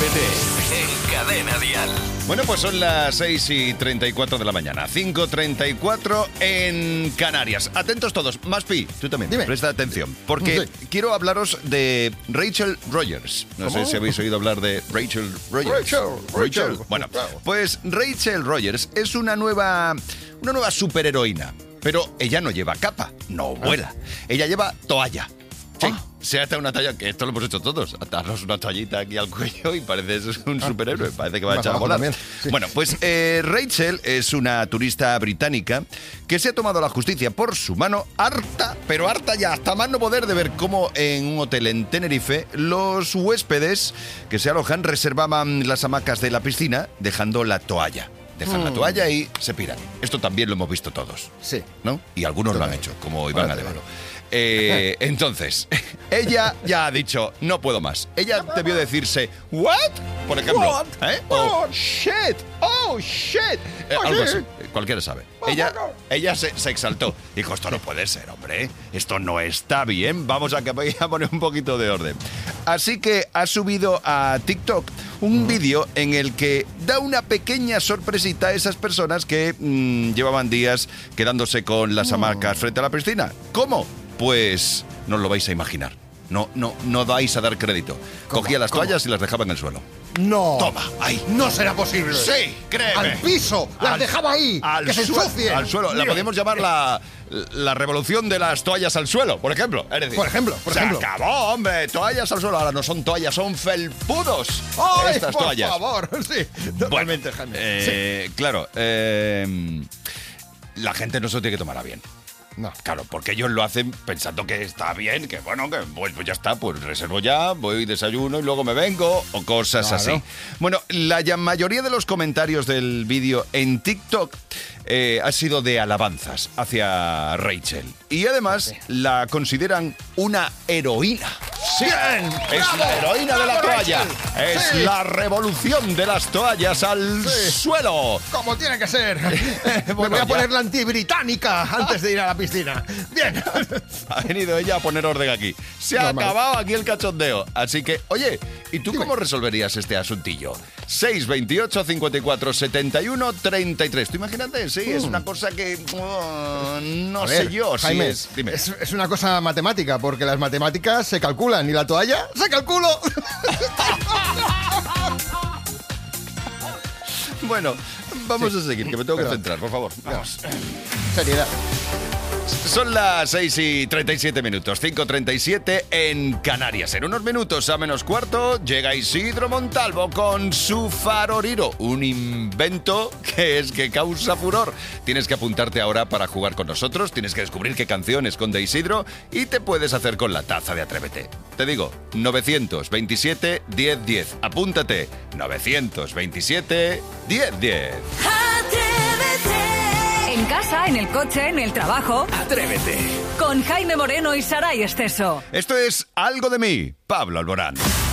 Atrévete en Cadena Dial. Bueno, pues son las 6:34 de la mañana, 5:34 en Canarias. Atentos todos. Maspi, tú también. Dime. Presta atención, porque quiero hablaros de Rachel Rogers. No sé si habéis oído hablar de Rachel Rogers. Rachel. Bueno, pues Rachel Rogers es una nueva superheroína. Pero ella no lleva capa, no vuela. Ella lleva toalla. Sí, se ata una toalla, que esto lo hemos hecho todos, atarnos una toallita aquí al cuello y pareces un superhéroe, parece que va a echar a volar. Sí. Bueno, pues Rachel es una turista británica que se ha tomado la justicia por su mano, harta, pero harta ya, hasta más no poder de ver cómo en un hotel en Tenerife los huéspedes que se alojan reservaban las hamacas de la piscina dejando la toalla. Dejan la toalla y se piran. Esto también lo hemos visto todos. Sí. ¿No? Y algunos lo han hecho, como Iván Adevalo. Entonces, ella ya ha dicho, no puedo más. Ella debió decirse, ¿what? Por ejemplo. What? Oh, shit. Oh, shit. Algo así. Cualquiera sabe. Ella se exaltó. Dijo, esto no puede ser, hombre. Esto no está bien. Vamos a poner un poquito de orden. Así que ha subido a TikTok un vídeo en el que da una pequeña sorpresita a esas personas que llevaban días quedándose con las hamacas frente a la piscina. ¿Cómo? Pues no lo vais a imaginar. No vais a dar crédito. Cogía las toallas y las dejaba en el suelo. No. Toma, ahí. No será posible. Sí, créeme. Al piso. Las dejaba ahí. Que se ensucien. Al suelo. La podemos llamar la revolución de las toallas al suelo, por ejemplo. Es decir, por ejemplo. Se acabó, hombre. Toallas al suelo. Ahora no son toallas, son felpudos. ¡Ay, estas por toallas. favor! Sí, totalmente, Jaime. Claro. La gente no se lo tiene que tomar a bien. No. Claro, porque ellos lo hacen pensando que está bien, que bueno, que pues ya está, pues reservo ya, voy, desayuno y luego me vengo, o cosas así. Bueno, la mayoría de los comentarios del vídeo en TikTok ha sido de alabanzas hacia Rachel. Y además la consideran una heroína. ¡Sí! ¡Bien! Es ¡Bravo! la heroína de la toalla. Rachel. Es Sí. la revolución de las toallas al suelo. Como tiene que ser. Me voy a poner la antibritánica antes de ir a la piscina. Bien. Ha venido ella a poner orden aquí. Se ha acabado aquí el cachondeo. Así que, oye, ¿y tú cómo resolverías este asuntillo? 628 54 71 33. ¿Tú imagínate? Sí, es una cosa que no sé yo. Jaime, sí dime. es una cosa matemática, porque las matemáticas se calculan y la toalla se calculó. Bueno, vamos a seguir, que me tengo que centrar, por favor. Vamos. Seriedad. Son las 6:37 minutos, 5:37 en Canarias. En unos minutos, a menos cuarto, llega Isidro Montalvo con su Faroriro, un invento que causa furor. Tienes que apuntarte ahora para jugar con nosotros, tienes que descubrir qué canción esconde Isidro y te puedes hacer con la taza de Atrévete. Te digo, 927 1010. Apúntate, 927 1010. En casa, en el coche, en el trabajo. Atrévete. Con Jaime Moreno y Saray Esteso. Esto es Algo de mí, Pablo Alborán.